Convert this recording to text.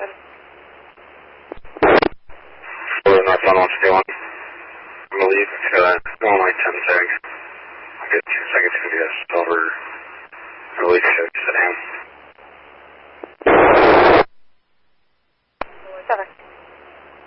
Northbound 151. I'm going to leave only 10 seconds. I'll get 2 seconds to get over release sedan.